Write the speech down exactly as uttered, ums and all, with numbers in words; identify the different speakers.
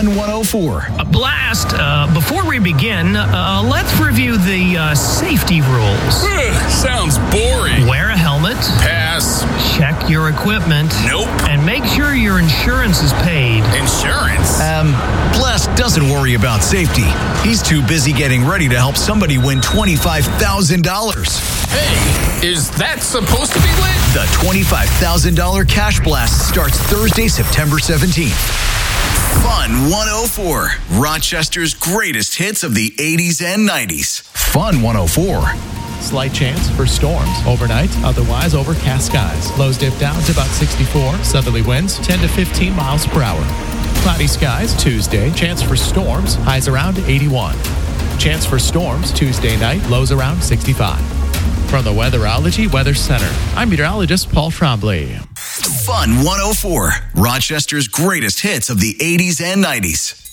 Speaker 1: Fun one oh four.
Speaker 2: A blast. Uh, before we begin, uh, let's review the uh, safety rules.
Speaker 3: Ugh, sounds boring.
Speaker 2: Wear a helmet.
Speaker 3: Pass.
Speaker 2: Check your equipment.
Speaker 3: Nope.
Speaker 2: And make sure your insurance is paid.
Speaker 3: Insurance?
Speaker 1: Um, Blast doesn't worry about safety. He's too busy getting ready to help somebody win twenty-five thousand dollars.
Speaker 3: Hey, is that supposed to be lit?
Speaker 1: The twenty-five thousand dollars Cash Blast starts Thursday, September seventeenth. Fun one oh four, Rochester's greatest hits of the eighties and nineties. Fun one oh four.
Speaker 4: Slight chance for storms overnight, otherwise overcast skies. Lows dip down to about sixty-four. Southerly winds ten to fifteen miles per hour. Cloudy skies Tuesday. Chance for storms. Highs around eighty-one. Chance for storms Tuesday night. Lows around sixty-five. From the Weatherology Weather Center, I'm meteorologist Paul Trombley.
Speaker 1: Fun one oh four, Rochester's greatest hits of the eighties and nineties.